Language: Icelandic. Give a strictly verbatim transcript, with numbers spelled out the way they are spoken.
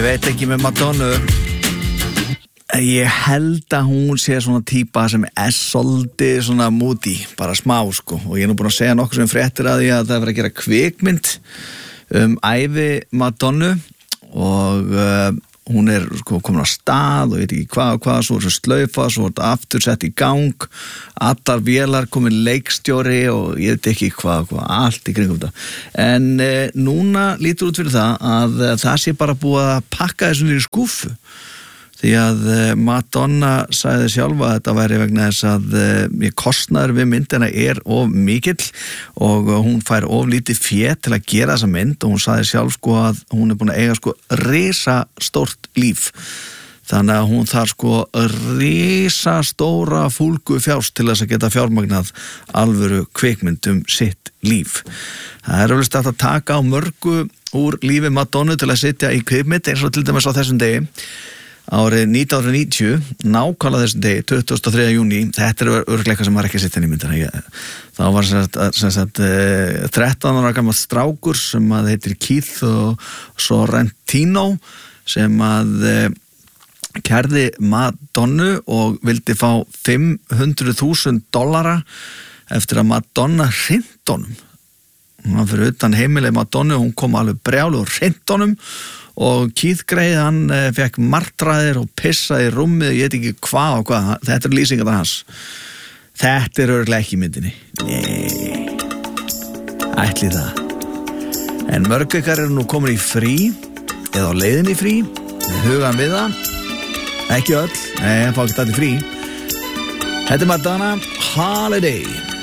veit ekki með Madonnu. Ég held að hún sé svona típa sem er svolítið svona moody, bara smá sko, og ég er nú búin að segja nokkuð sem fréttir að því að það er verið að gera kvikmynd um ævi Madonnu og uh, hún er sko komin á stað og ég veit ekki hvað og hvað, svo er það slaufa, svo er það aftur sett í gang, allar vélar, komin leikstjóri og ég veit ekki hvað, hvað, allt í kringum þetta. En uh, núna lítur út fyrir það að uh, það sé bara búið að pakka þessu niður í skúffu. Því að Madonna sagði sjálfa að þetta væri vegna þess að uh, kostnaður við myndina er of mikill og hún fær of lítið fé til að gera þessa mynd og hún sagði sjálf sko að hún er búin að eiga sko risastórt líf. Þannig að hún þarf sko risastóra fúlgu fjárst til þess að geta fjármagnað alvöru kvikmynd um sitt líf. Það er alveg stætt að taka á mörgu úr lífi Madonnu til að sitja í kvikmynd eins og til dæmis á þessum degi. Árið nítján hundruð níutíu, nákvæmlega þessum degi, tuttugasta og þriðja júní, þetta er örugglega eitthvað sem var ekki að setja inn í myndina. Þá var sem sagt, sem sagt þrettán ára gamall strákur sem að heitir Keith og Sorrentino sem að kærði Madonnu og vildi fá fimm hundruð þúsund dollara eftir að Madonna hrinti honum. Hún var fyrir utan heimilið Madonnu, hún kom alveg brjálu og hrinti honum og Keith Grey, hann eh, fekk martraðir og pissaði í rúmið, ég veit ekki hvað og hvað, þetta er lýsingar hans. Þetta er örugglega ekki í myndinni. Nei, ætli það. En mörg ykkar eru nú komin í frí, eða á leiðinni í frí, hugan við það, ekki öll, nei, fá ekki þetta í frí. Þetta er Madonna Holiday.